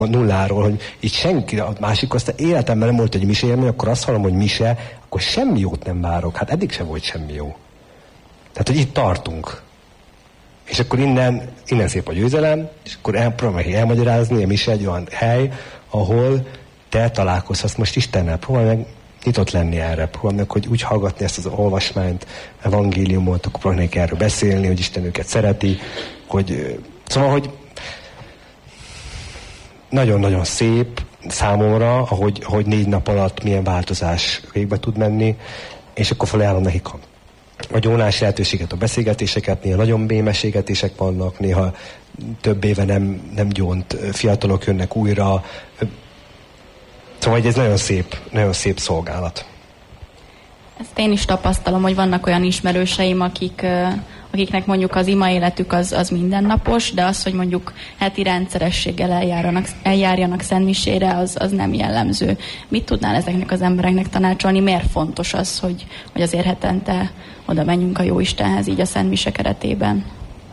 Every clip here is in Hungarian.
a nulláról, hogy így senki, a másik, aztán életemben nem volt egy miseélmény, akkor azt hallom, hogy mise, akkor semmi jót nem várok. Hát eddig sem volt semmi jó. Tehát, hogy itt tartunk. És akkor innen szép a győzelem, és akkor próbálom elmagyarázni, a mise egy olyan hely, ahol te találkozhatsz most Istennel. Próbálj meg nyitott lenni erre. Próbálj meg, hogy úgy hallgatni ezt az olvasmányt, evangéliumot, akkor próbálnék erről beszélni, hogy Isten őket szereti, hogy szóval, hogy nagyon-nagyon szép számomra, hogy 4 nap alatt milyen változás végbe tud menni, és akkor felajánlom nekik a gyónás lehetőséget, a beszélgetéseket, néha nagyon bémeségetések vannak, néha több éve nem gyónt fiatalok jönnek újra. Szóval ez nagyon szép szolgálat. Ezt én is tapasztalom, hogy vannak olyan ismerőseim, akiknek mondjuk az ima életük az mindennapos, de az, hogy mondjuk heti rendszerességgel eljárjanak szentmisére, az nem jellemző. Mit tudnál ezeknek az embereknek tanácsolni? Miért fontos az, hogy azért hetente oda menjünk a Jóistenhez így a szentmise keretében?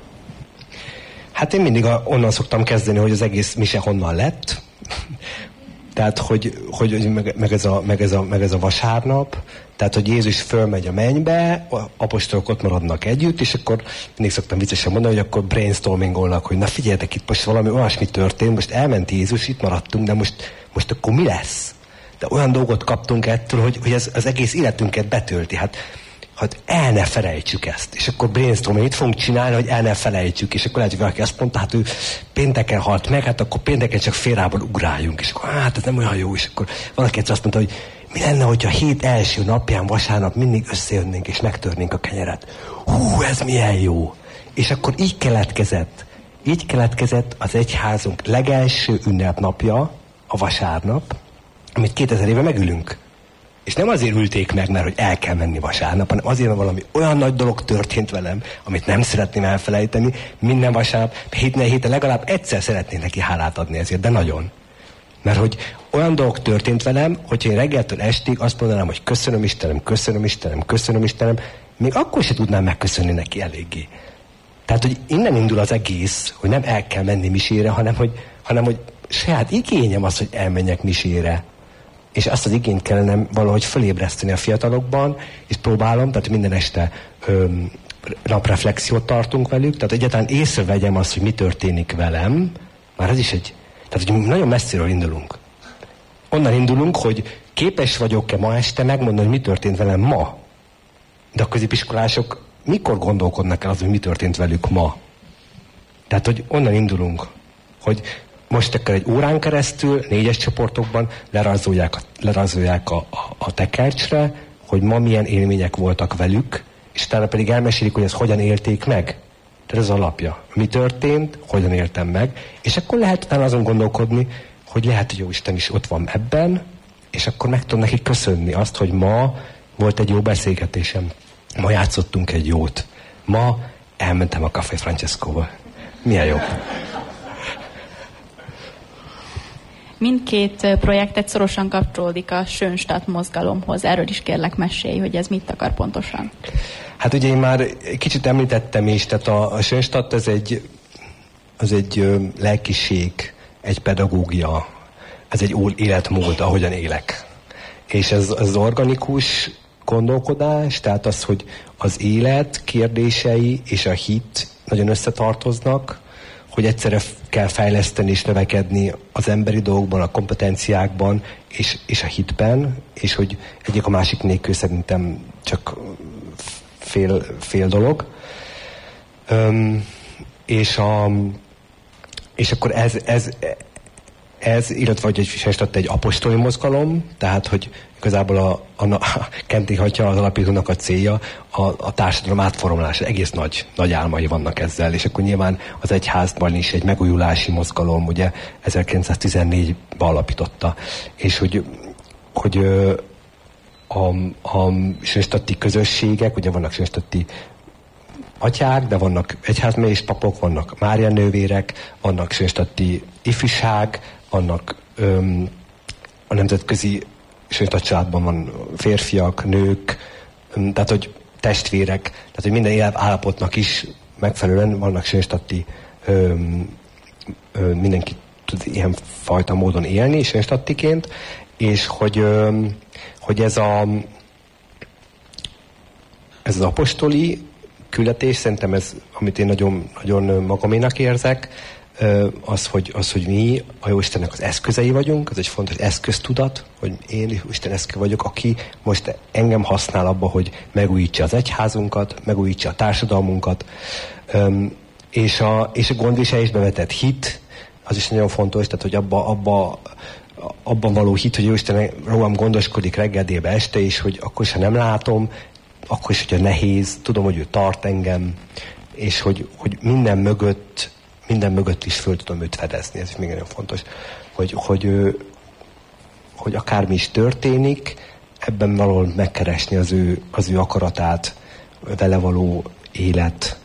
Hát én mindig onnan szoktam kezdeni, hogy az egész mise honnan lett. Tehát, hogy meg ez a vasárnap, tehát, hogy Jézus fölmegy a mennybe, apostolok ott maradnak együtt, és akkor mindig szoktam viccesen mondani, hogy akkor brainstormingolnak, hogy na figyeljetek, itt most valami olyasmi történt, most elment Jézus, itt maradtunk, de most akkor mi lesz? De olyan dolgot kaptunk ettől, hogy ez az egész életünket betölti. Hát el ne felejtsük ezt. És akkor brainstorming, mit fogunk csinálni, hogy el ne felejtsük. És akkor lehet, hogy valaki azt mondta, hát ő pénteken halt meg, hát akkor pénteken csak félrában ugráljunk. És akkor hát ez nem olyan jó. És akkor valaki azt mondta, hogy mi lenne, hogyha a hét első napján, vasárnap mindig összejönnénk és megtörnénk a kenyeret. Hú, ez milyen jó. És akkor így keletkezett az egyházunk legelső ünnepnapja, a vasárnap, amit 2000 éve megülünk. És nem azért ülték meg, mert hogy el kell menni vasárnap, hanem azért, mert valami olyan nagy dolog történt velem, amit nem szeretném elfelejteni. Minden vasárnap, héten legalább egyszer szeretnék neki hálát adni ezért, de nagyon. Mert hogy olyan dolog történt velem, hogyha én reggeltől estig azt mondanám, hogy köszönöm Istenem, köszönöm Istenem, köszönöm Istenem, még akkor se tudnám megköszönni neki eléggé. Tehát, hogy innen indul az egész, hogy nem el kell menni misére, hanem hogy saját igényem az, hogy elmenjek misére. És azt az igényt kellene valahogy fölébreszteni a fiatalokban, és próbálom, tehát minden este napreflexiót tartunk velük, tehát egyáltalán észrevegyem azt, hogy mi történik velem, már ez is tehát hogy nagyon messziről indulunk. Onnan indulunk, hogy képes vagyok-e ma este megmondani, hogy mi történt velem ma. De a középiskolások mikor gondolkodnak el az, hogy mi történt velük ma? Tehát, hogy onnan indulunk, hogy most akkor egy órán keresztül 4-es csoportokban lerajzolják a tekercsre, hogy ma milyen élmények voltak velük, és utána pedig elmesélik, hogy ezt hogyan élték meg. Tehát ez az alapja. Mi történt, hogyan éltem meg, és akkor lehet utána azon gondolkodni, hogy lehet, hogy Jóisten is ott van ebben, és akkor meg tudom neki köszönni azt, hogy ma volt egy jó beszélgetésem. Ma játszottunk egy jót. Ma elmentem a Café Francescóba. Milyen jó. Mindkét projektet szorosan kapcsolódik a Schönstatt mozgalomhoz. Erről is kérlek mesélj, hogy ez mit akar pontosan. Hát ugye én már kicsit említettem is, tehát a Schönstatt az egy lelkiség, egy pedagógia, ez egy életmód, ahogyan élek. És ez az organikus gondolkodás, tehát az, hogy az élet kérdései és a hit nagyon összetartoznak, hogy egyszerre kell fejleszteni és növekedni az emberi dolgokban, a kompetenciákban és a hitben, és hogy egyik a másik nélkül szerintem csak fél dolog. És akkor ez, illetve hogy egy apostoli mozgalom, tehát hogy igazából a Kentig Atya, az alapítónak a célja a társadalom átformulása. Egész nagy álmai vannak ezzel, és akkor nyilván az egyházban is egy megújulási mozgalom, ugye 1914-ben alapította, és hogy a schönstatti közösségek, ugye vannak schönstatti atyák, de vannak egyházmegyés papok, vannak Mária nővérek, vannak schönstatti ifjúság, vannak a nemzetközi Schönstatt családban van férfiak, nők, tehát hogy testvérek, tehát hogy minden életállapotnak is megfelelően vannak schönstatti mindenki tud ilyen fajta módon élni, sönstattiként, és hogy ez az apostoli küldetés, szerintem ez, amit én nagyon, nagyon magaménak érzek, az, hogy mi a Jóistennek az eszközei vagyunk, az egy fontos eszköztudat, hogy én Isten eszköz vagyok, aki most engem használ abba, hogy megújítsa az egyházunkat, megújítsa a társadalmunkat, és a gondviselésbe vetett hit, az is nagyon fontos, tehát hogy abban való hit, hogy Jóisten rólam gondoskodik reggel, délbe, este is, hogy akkor is, ha nem látom, akkor is, hogyha nehéz, tudom, hogy ő tart engem, és hogy minden mögött is föl tudom őt fedezni, ez is még nagyon fontos, hogy akármi is történik, ebben valahol megkeresni az ő akaratát, vele való élet.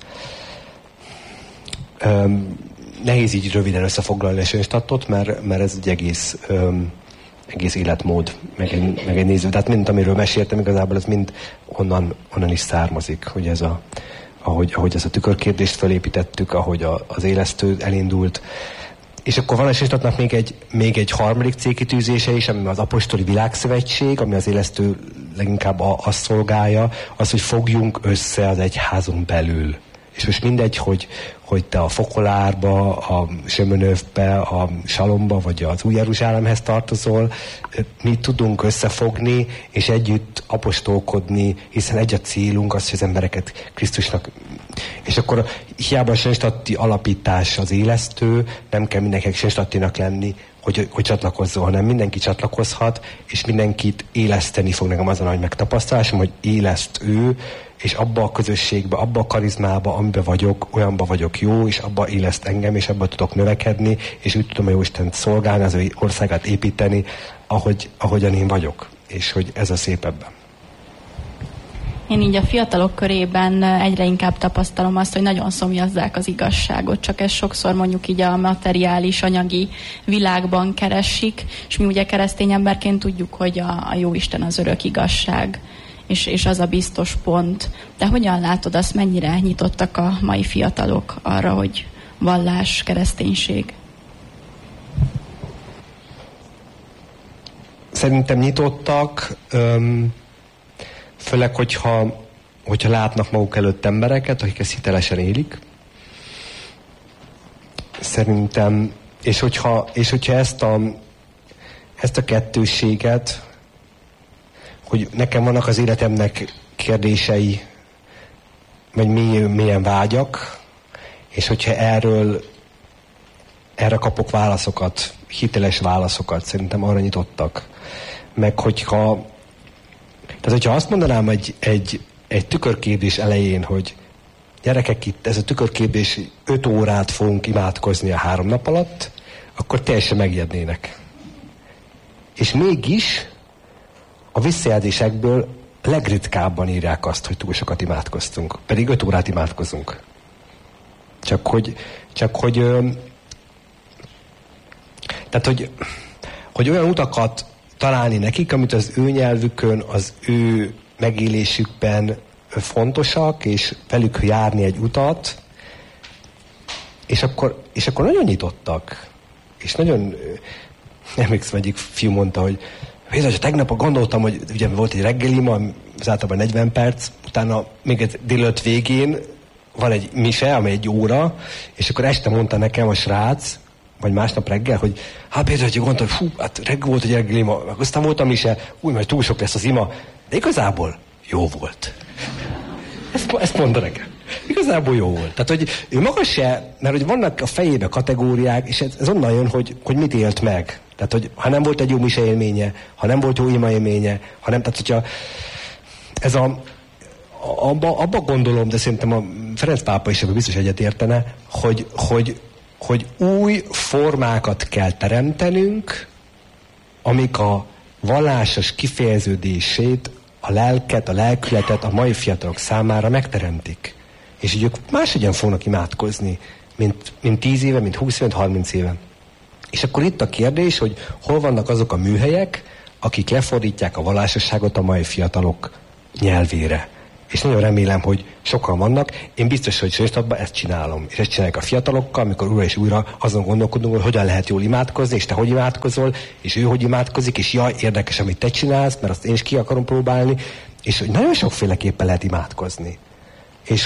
Nehéz így röviden összefoglalni a Sönstattot, mert ez egy egész életmód, meg egy néző. Tehát mind, amiről meséltem, igazából ez mind onnan is származik, hogy ahogy ezt a tükörkérdést felépítettük, ahogy az élesztő elindult. És akkor van a Sönstatnak még egy harmadik célkitűzése is, ami az apostoli világszövetség, ami az élesztő leginkább azt szolgálja, az, hogy fogjunk össze az egyházon belül. És most mindegy, hogy te a Fokolárba, a Sömönövbe, a Salomba, vagy az Új Jeruzsálemhez tartozol, mi tudunk összefogni, és együtt apostolkodni, hiszen egy a célunk az, hogy az embereket Krisztusnak... És akkor hiába a sönstatti alapítás az élesztő, nem kell mindenkinek sönstattinak lenni, hogy csatlakozzon, hanem mindenki csatlakozhat, és mindenkit éleszteni fog. Nekem azon, hogy megtapasztalásom, hogy éleszt ő, és abba a közösségbe, abba a karizmába, amiben vagyok, olyanba vagyok jó, és abba éleszt engem, és abba tudok növekedni, és úgy tudom a Jóistent szolgálni, az ő országát építeni, ahogyan én vagyok. És hogy ez a szép ebben. Én így a fiatalok körében egyre inkább tapasztalom azt, hogy nagyon szomjazzák az igazságot, csak ez sokszor mondjuk így a materiális, anyagi világban keresik, és mi ugye keresztény emberként tudjuk, hogy a Jóisten az örök igazság, és az a biztos pont. De hogyan látod azt, mennyire nyitottak a mai fiatalok arra, hogy vallás, kereszténység? Szerintem nyitottak, főleg, hogyha látnak maguk előtt embereket, akik ezt hitelesen élik. Szerintem, és hogyha ezt a kettősséget, hogy nekem vannak az életemnek kérdései, vagy milyen vágyak, és hogyha erre kapok válaszokat, hiteles válaszokat, szerintem arra nyitottak. Meg hogyha azt mondanám egy tükörképzés elején, hogy gyerekek, itt ez a tükörképzés 5 órát fogunk imádkozni a 3 nap alatt, akkor teljesen megijednének. És mégis a visszajelzésekből legritkábban írják azt, hogy túl sokat imádkoztunk. Pedig 5 órát imádkozunk. Csak hogy olyan utakat találni nekik, amit az ő nyelvükön, az ő megélésükben fontosak, és velük járni egy utat, és akkor nagyon nyitottak. És nagyon, emlékszem, egyik fiú mondta, hogy tegnap gondoltam, hogy ugye volt egy reggelima, az általában 40 perc, utána még egy délelőtt végén van egy mise, amely 1 óra, és akkor este mondta nekem a srác, vagy másnap reggel, hogy Péter, hogy gondoltam, hát reggel volt egy reggelima, meg aztán volt a mise, majd túl sok lesz az ima, de igazából jó volt. Ezt mondta nekem. Igazából jó volt. Tehát, hogy ő maga se, mert hogy vannak a fejébe kategóriák, és ez onnan jön, hogy mit élt meg. Tehát, hogy ha nem volt egy jó mise élménye, ha nem volt jó ima élménye, tehát, hogyha ez abba gondolom, de szerintem a Ferenc pápa is ebben biztos egyetértene, hogy új formákat kell teremtenünk, amik a vallásos kifejeződését, a lelket, a lelkületet a mai fiatalok számára megteremtik. És így ők máshogyan fognak imádkozni, mint 10 éve, mint 20 éve, mint 30 éve. És akkor itt a kérdés, hogy hol vannak azok a műhelyek, akik lefordítják a vallásosságot a mai fiatalok nyelvére. és nagyon remélem, hogy sokan vannak. Én biztos, hogy Sörstatban ezt csinálom. És ezt csinálják a fiatalokkal, amikor újra és újra azon gondolkodunk, hogy hogyan lehet jól imádkozni, és te hogy imádkozol, és ő hogy imádkozik, és jaj, érdekes, amit te csinálsz, mert azt én is ki akarom próbálni, és hogy nagyon sokféleképpen lehet imádkozni. És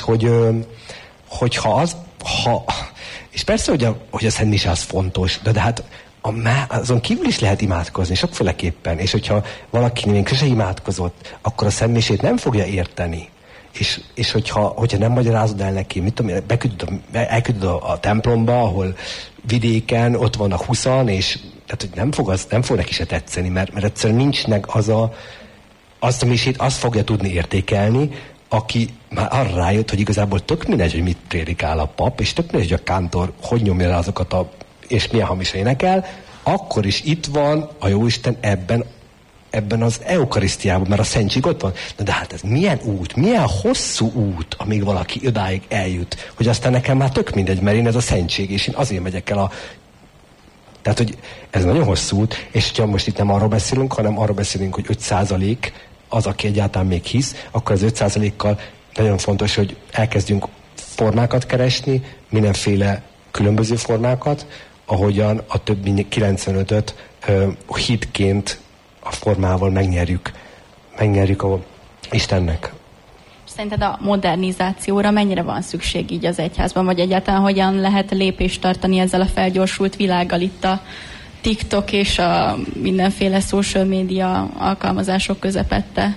és persze, hogy a szentmise az fontos, de hát azon kívül is lehet imádkozni, sokféleképpen. És hogyha valaki még sose imádkozott, akkor a szentmisét nem fogja érteni. És hogyha nem magyarázod el neki, mit tudom, elküldöd a templomba, ahol vidéken ott vannak 20-an, és tehát, hogy nem fog neki se tetszeni, mert egyszerűen nincs meg azt a misét, azt fogja tudni értékelni, aki már arra rájött, hogy igazából tök mindegy, hogy mit prédikál a pap, és tök mindegy, hogy a kántor hogy nyomja rá azokat és milyen hamis énekel, akkor is itt van a Jóisten ebben az eukarisztiában, mert a szentség ott van. De hát ez milyen út, milyen hosszú út, amíg valaki odáig eljut, hogy aztán nekem már tök mindegy, mert én ez a szentség, és én azért megyek el Tehát, hogy ez nagyon hosszú út, és ha most itt nem arról beszélünk, hanem arról beszélünk, hogy 5% az, aki egyáltalán még hisz, akkor az 5%-kal nagyon fontos, hogy elkezdjünk formákat keresni, mindenféle különböző formákat, ahogyan a többi 95-öt hitként a formával megnyerjük a Istennek. Szerinted a modernizációra mennyire van szükség így az egyházban, vagy egyáltalán hogyan lehet lépést tartani ezzel a felgyorsult világgal itt a TikTok és a mindenféle social media alkalmazások közepette?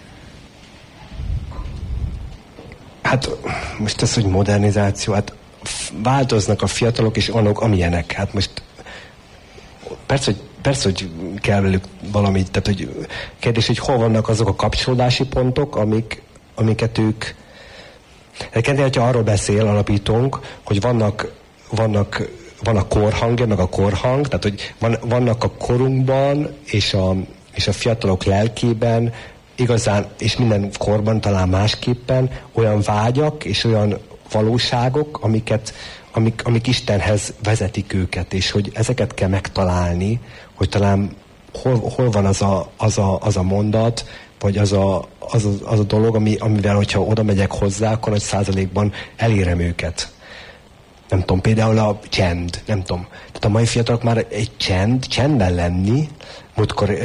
Hát most ez, hogy modernizáció, hát változnak a fiatalok és olyanok, amilyenek. Hát most persze, hogy kell velük valamit, tehát hogy kérdés, hogy hol vannak azok a kapcsolódási pontok, amiket ők... Hogyha arról beszél alapítónk, hogy van a korhangja, meg a korhang, tehát hogy vannak a korunkban és a fiatalok lelkében igazán, és minden korban talán másképpen olyan vágyak és olyan valóságok, amik Istenhez vezetik őket, és hogy ezeket kell megtalálni, hogy talán hol van az a mondat, vagy az a dolog, amivel, hogyha oda megyek hozzá, akkor nagy százalékban elérem őket. Nem tudom, például a csend, nem tudom. Tehát a mai fiatalok már egy csendben lenni, múltkor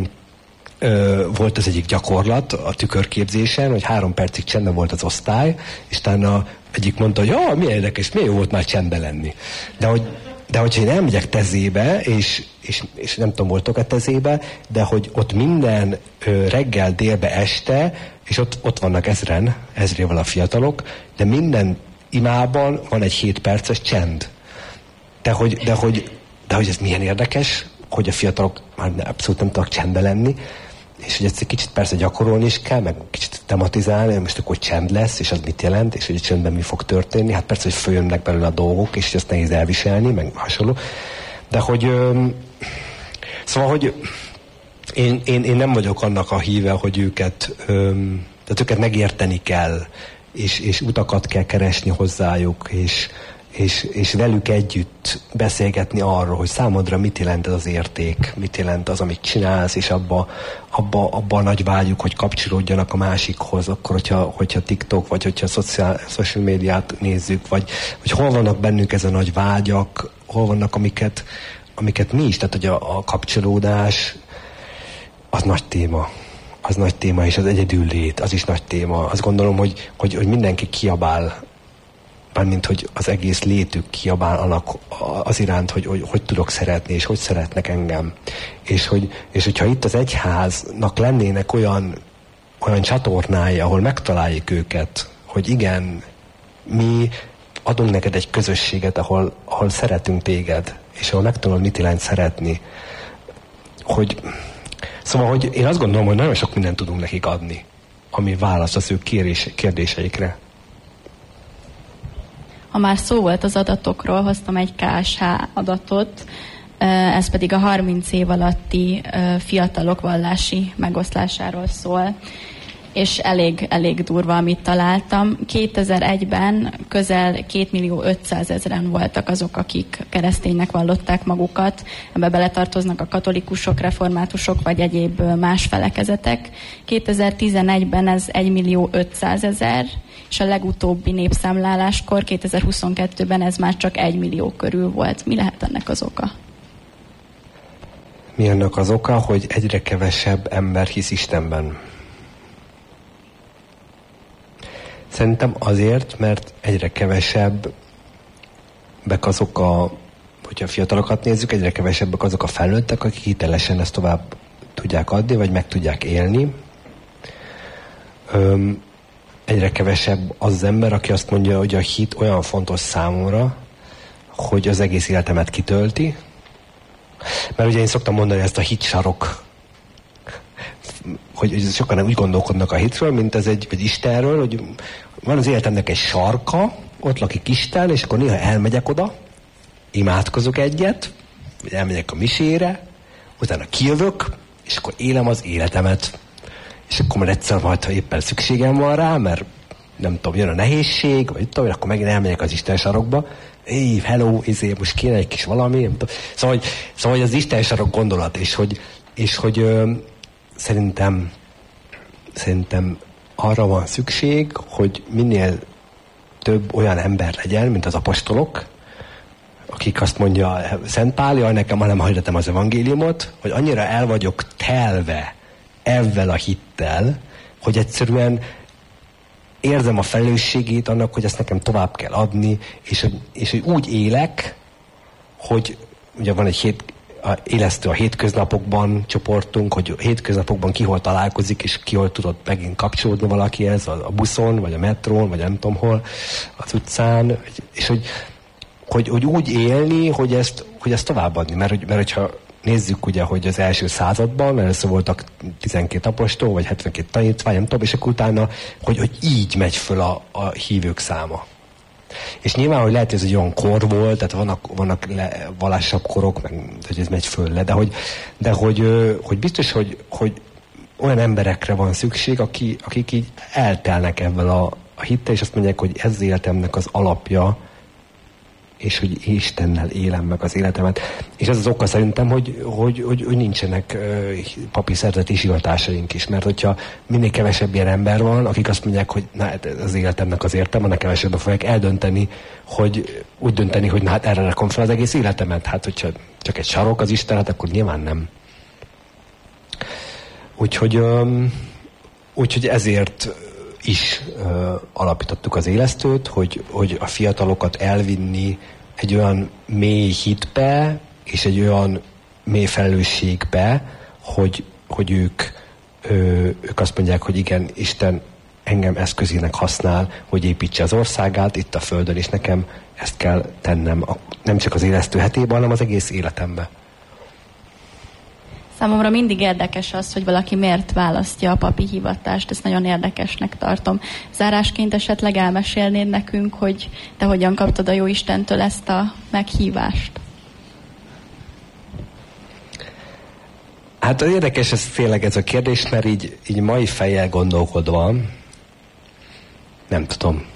volt az egyik gyakorlat a tükörképzésen, hogy 3 percig csendben volt az osztály, és utána egyik mondta, hogy milyen érdekes, milyen jó volt már csendben lenni. De hogyha én elmegyek Tezébe, és nem tudom, voltok a Tezébe, de hogy ott minden reggel, délbe, este, és ott vannak ezrével a fiatalok, de minden imában van egy 7 perces csend. De hogy ez milyen érdekes, hogy a fiatalok már abszolút nem tudnak csendben lenni, és hogy ezt egy kicsit persze gyakorolni is kell, meg kicsit tematizálni, most akkor csend lesz, és az mit jelent, és hogy a csendben mi fog történni. Hát persze, hogy följönnek belőle a dolgok, és ezt nehéz elviselni, meg hasonló. De hogy... Szóval, hogy én nem vagyok annak a híve, hogy tehát őket megérteni kell, és utakat kell keresni hozzájuk, és velük együtt beszélgetni arról, hogy számodra mit jelent ez az érték, mit jelent az, amit csinálsz, és abba a nagy vágyuk, hogy kapcsolódjanak a másikhoz, akkor, hogyha TikTok, vagy hogyha social médiát nézzük, vagy hol vannak bennünk ez a nagy vágyak, hol vannak, amiket mi is, tehát hogy a kapcsolódás az nagy téma. Az nagy téma, és az egyedüllét, az is nagy téma. Azt gondolom, hogy mindenki kiabál, mármint, hogy az egész létük kiabál annak az iránt, hogy tudok szeretni, és hogy szeretnek engem. És hogyha itt az egyháznak lennének olyan csatornái, ahol megtaláljuk őket, hogy igen, mi adunk neked egy közösséget, ahol szeretünk téged, és ahol megtanulod, mit jelent szeretni. Szóval, hogy én azt gondolom, hogy nagyon sok mindent tudunk nekik adni, ami válasz az ő kérdéseikre. Ha már szó volt az adatokról, hoztam egy KSH adatot, ez pedig a 30 év alatti fiatalok vallási megoszlásáról szól. és elég durva, amit találtam. 2001-ben közel 2.500.000-en voltak azok, akik kereszténynek vallották magukat. Ebbe beletartoznak a katolikusok, reformátusok vagy egyéb más felekezetek. 2011-ben ez 1.500.000, és a legutóbbi népszámláláskor 2022-ben ez már csak 1 millió körül volt. Mi lehet ennek az oka? Mi ennek az oka, hogy egyre kevesebb ember hisz Istenben? Szerintem azért, mert egyre kevesebbek azok hogyha fiatalokat nézzük, egyre kevesebbek azok a felnőttek, akik hitelesen ezt tovább tudják adni, vagy meg tudják élni. Egyre kevesebb az ember, aki azt mondja, hogy a hit olyan fontos számomra, hogy az egész életemet kitölti. Mert ugye én szoktam mondani ezt a hitsarok, hogy sokan úgy gondolkodnak a hitről, mint ez egy Istenről, hogy van az életemnek egy sarka, ott lakik Isten, és akkor néha elmegyek oda, imádkozok egyet, vagy elmegyek a misére, utána kijövök, és akkor élem az életemet. És akkor már egyszer majd, ha éppen szükségem van rá, mert nem tudom, jön a nehézség, vagy tudom, akkor megint elmegyek az Isten sarokba, hello, most kéne egy kis valami, nem tudom. Szóval az Isten sarok gondolat, és hogy szerintem arra van szükség, hogy minél több olyan ember legyen, mint az apostolok, akik azt mondja, Szent Pál, jaj, nekem már nem hallottam az evangéliumot, hogy annyira el vagyok telve ezzel a hittel, hogy egyszerűen érzem a felelősségét annak, hogy ezt nekem tovább kell adni, és hogy úgy élek, hogy ugye van egy élesztő a hétköznapokban csoportunk, hogy hétköznapokban ki hol találkozik, és ki hol tudott megint kapcsolódni valakihez, a buszon, vagy a metrón, vagy nem tudom hol, az utcán, és hogy úgy élni, hogy ezt továbbadni. Mert hogyha nézzük ugye, hogy az első században először voltak 12 apostol, vagy 72 tanítvány, nem tudom, és akkor utána, hogy így megy föl a hívők száma. És nyilván, hogy lehet, hogy ez egy olyan kor volt, tehát vannak vallásabb korok, meg, hogy ez megy föl le, de hogy biztos, hogy olyan emberekre van szükség, akik így eltelnek ebből a hittel, és azt mondják, hogy ez az életemnek az alapja, és hogy Istennel élem meg az életemet. És ez az oka szerintem, hogy nincsenek papi szerzeti hivatásaink is. Mert hogyha minél kevesebb ilyen ember van, akik azt mondják, hogy na, az életemnek az értelme, annak kevesebben fogják eldönteni, úgy dönteni, hogy na, hát erre rakom fel az egész életemet. Hát, hogyha csak egy sarok az Isten, hát akkor nyilván nem. Úgyhogy ezért is alapítottuk az élesztőt, hogy a fiatalokat elvinni egy olyan mély hitbe, és egy olyan mély felelősségbe, hogy ők azt mondják, hogy igen, Isten engem eszközének használ, hogy építse az országát itt a földön, és nekem ezt kell tennem nem csak az élesztő hetében, hanem az egész életemben. Számomra mindig érdekes az, hogy valaki miért választja a papi hivatást, ezt nagyon érdekesnek tartom. Zárásként esetleg elmesélnéd nekünk, hogy te hogyan kaptad a Jóistentől ezt a meghívást? Hát érdekes ez tényleg ez a kérdés, mert így mai fejjel gondolkodva, nem tudom.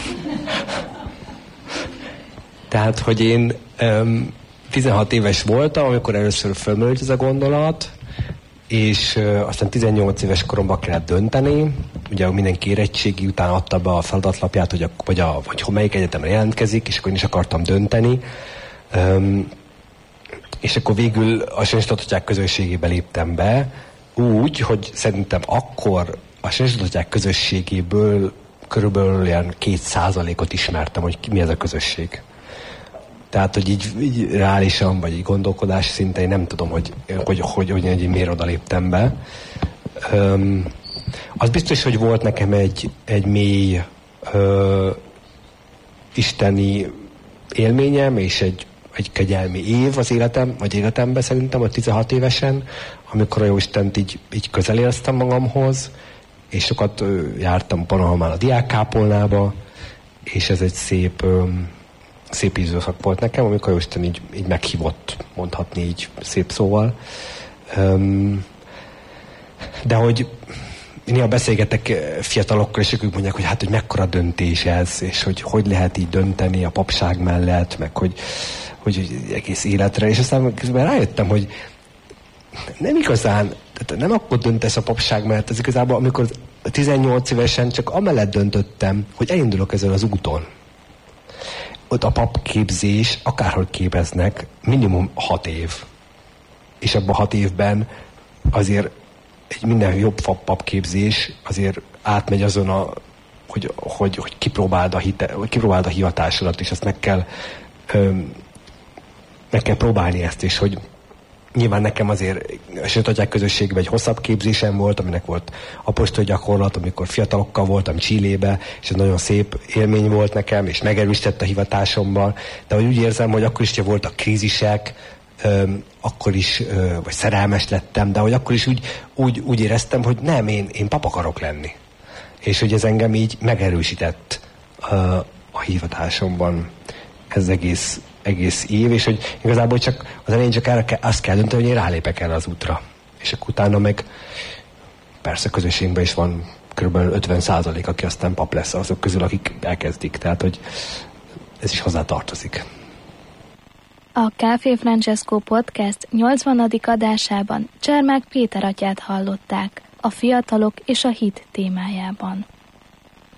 Tehát, hogy én 16 éves voltam, amikor először fölmerült ez a gondolat, és aztán 18 éves koromban kellett dönteni. Ugye mindenki érettségi után adta be a feladatlapját, hogy melyik egyetemre jelentkezik, és akkor én is akartam dönteni. És akkor végül a Senstatottság közösségébe léptem be, úgy, hogy szerintem akkor a Senstatottság közösségéből körülbelül ilyen 2%-ot ismertem, hogy mi ez a közösség. Tehát, hogy így reálisan, vagy így gondolkodás szinten én nem tudom, hogy miért oda léptem be. Az biztos, hogy volt nekem egy mély isteni élményem, és egy kegyelmi év az életemben szerintem, a 16 évesen, amikor a Jóistent így közel éreztem magamhoz, és sokat jártam Panahamán a diákkápolnába, és ez egy szép időszak volt nekem, amikor Jóisten így meghívott, mondhatni így szép szóval. De hogy néha beszélgetek fiatalokkal, és ők mondják, hogy hát, hogy mekkora döntés ez, és hogy lehet így dönteni a papság mellett, meg hogy egész életre, és aztán közben rájöttem, hogy nem igazán, tehát nem akkor döntesz a papság mellett, ez igazából, amikor 18 évesen csak amellett döntöttem, hogy elindulok ezen az úton. Ott a papképzés, akárhol képeznek, minimum 6 év. És abban 6 évben azért egy minden jobb papképzés azért átmegy azon hogy kipróbáld a hivatásodat, és ezt meg kell próbálni ezt, és hogy nyilván nekem azért a Sötétjaik közösségben egy hosszabb képzésem volt, aminek volt apostoli gyakorlat, amikor fiatalokkal voltam Chilébe, és ez nagyon szép élmény volt nekem, és megerősített a hivatásomban, de úgy érzem, hogy akkor is voltak krízisek, akkor is, vagy szerelmes lettem, de hogy akkor is úgy éreztem, hogy nem, én pap akarok lenni. És hogy ez engem így megerősített a hivatásomban ez egész év, és hogy igazából csak az elején csak azt kell dönteni, hogy én rálépek el az útra. És akkor utána meg persze közösségben is van kb. 50%, aki aztán pap lesz azok közül, akik elkezdik. Tehát, hogy ez is hozzá tartozik. A Café Francesco Podcast 80. adásában Csermák Péter atyát hallották a fiatalok és a hit témájában.